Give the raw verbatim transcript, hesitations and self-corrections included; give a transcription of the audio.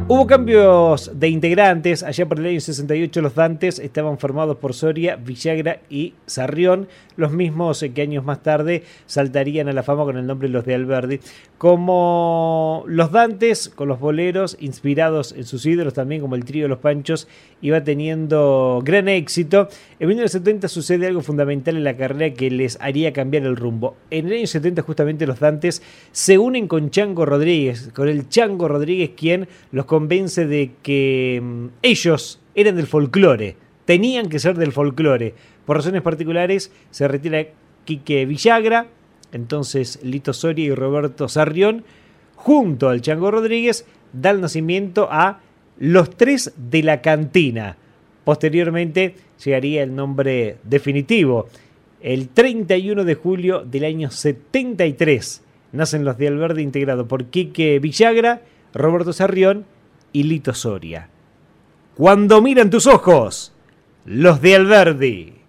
Hubo cambios de integrantes. Allá por el año sesenta y ocho los Dantes estaban formados por Soria, Villagra y Sarrión, los mismos que años más tarde saltarían a la fama con el nombre Los de Alberdi. Como los Dantes, con los boleros, inspirados en sus ídolos también, como el trío Los Panchos, iba teniendo gran éxito. En mil novecientos setenta sucede algo fundamental en la carrera que les haría cambiar el rumbo. En el año setenta justamente los Dantes se unen con Chango Rodríguez, con el Chango Rodríguez, quien los convence de que mmm, ellos eran del folclore, tenían que ser del folclore. Por razones particulares se retira Quique Villagra, entonces Lito Soria y Roberto Sarrión, junto al Chango Rodríguez, dan nacimiento a Los Tres de la Cantina. Posteriormente llegaría el nombre definitivo. El treinta y uno de julio del año setenta y tres nacen Los de Alberdi, integrado por Quique Villagra, Roberto Sarrión y Lito Soria. Cuando miran tus ojos, Los de Alberdi.